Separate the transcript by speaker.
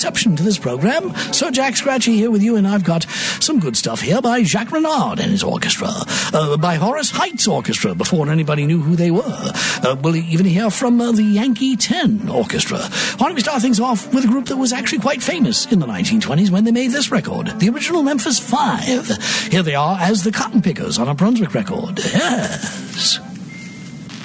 Speaker 1: exception to this program. Sir Jack Scratchy here with you, and I've got some good stuff here by Jacques Renard and his orchestra, by Horace Height's orchestra, before anybody knew who they were. We'll even hear from the Yankee 10 Orchestra. Why don't we start things off with a group that was actually quite famous in the 1920s when they made this record, the original Memphis 5. Here they are as the Cotton Pickers on a Brunswick record. Yes.